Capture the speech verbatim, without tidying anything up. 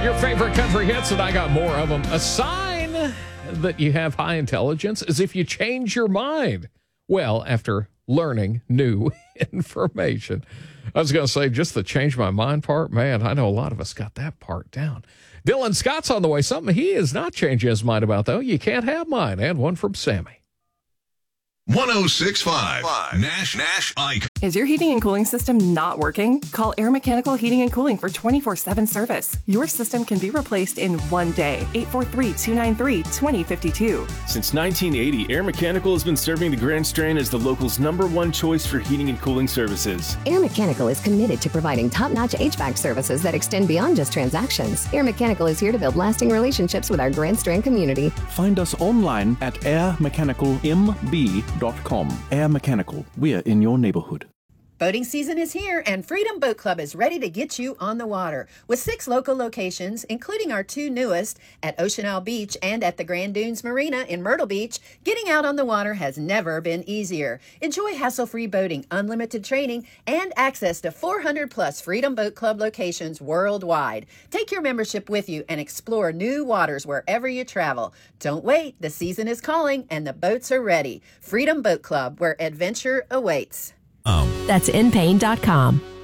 Your favorite country hits, and I got more of them. A sign that you have high intelligence is if you change your mind. Well, after learning new information. I was going to say, just the change my mind part, man, I know a lot of us got that part down. Dylan Scott's on the way. Something he is not changing his mind about, though. You can't have mine. And one from Sammy. one oh six point five Nash Nash Ike. Is your heating and cooling system not working? Call Air Mechanical Heating and Cooling for twenty-four seven service. Your system can be replaced in one day. eight four three, two nine three, two zero five two. Since nineteen eighty, Air Mechanical has been serving the Grand Strand as the local's number one choice for heating and cooling services. Air Mechanical is committed to providing top-notch H V A C services that extend beyond just transactions. Air Mechanical is here to build lasting relationships with our Grand Strand community. Find us online at air mechanical m b dot com. Air Mechanical, we're in your neighborhood. Boating season is here, and Freedom Boat Club is ready to get you on the water. With six local locations, including our two newest at Ocean Isle Beach and at the Grand Dunes Marina in Myrtle Beach, getting out on the water has never been easier. Enjoy hassle-free boating, unlimited training, and access to four hundred plus Freedom Boat Club locations worldwide. Take your membership with you and explore new waters wherever you travel. Don't wait, the season is calling and the boats are ready. Freedom Boat Club, where adventure awaits. That's in pain dot com.